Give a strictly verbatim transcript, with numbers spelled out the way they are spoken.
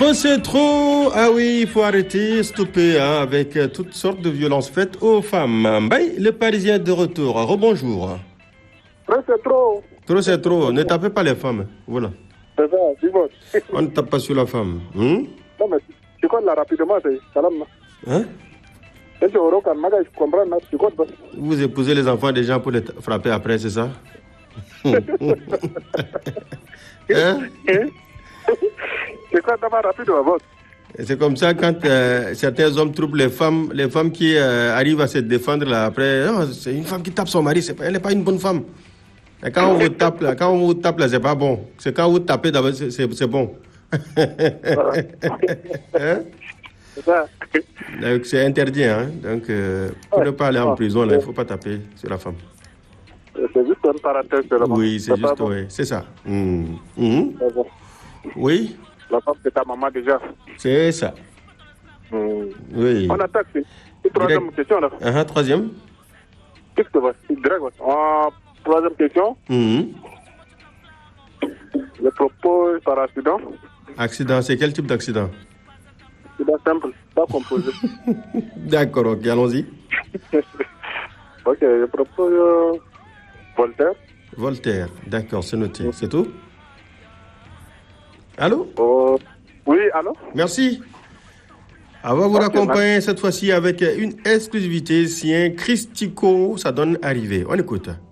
Trop c'est trop. Ah oui, il faut arrêter, stopper hein, avec euh, toutes sortes de violences faites aux femmes. Bye, le Parisien de retour. Rebonjour. Trop c'est trop. Trop c'est trop. Ne tapez pas les femmes. Voilà. C'est ça, Simon. On ne tape pas sur la femme. Hum? Non, mais tu connais là rapidement, c'est salam. Hein? Et tu auras qu'un magasin, je comprends, tu connais. Vous épousez les enfants des gens pour les frapper après, c'est ça? Hein? C'est quoi d'abord rapidement, votre? C'est comme ça quand euh, certains hommes trouvent les femmes, les femmes qui euh, arrivent à se défendre là après. Oh, c'est une femme qui tape son mari, c'est pas, elle n'est pas une bonne femme. Et quand on vous tape là, quand on vous tape là, c'est pas bon. C'est quand vous tapez d'abord, c'est, c'est, c'est bon. Hein? C'est ça. Donc c'est interdit, hein. Donc euh, pour ne pas aller en prison là, il faut pas taper sur la femme. C'est juste une parenthèse seulement. Oui, c'est, c'est juste, bon. oui, c'est ça. Mmh. Mmh. C'est bon. Oui. La femme c'est ta maman déjà. C'est ça. Mmh. Oui. On attaque. C'est troisième Direct. question là. Uh-huh, troisième. Qu'est-ce que c'est direct? Ah, troisième question. Mmh. Je propose par accident. Accident, c'est quel type d'accident? C'est pas simple, pas composé. D'accord, ok, allons-y. Ok, je propose euh, Voltaire. Voltaire, d'accord, c'est noté. C'est tout? Allô? Euh, oui, allô? Merci. On va vous Ok, raccompagner cette fois-ci avec une exclusivité. Si un Christico, ça donne arrivé. On écoute.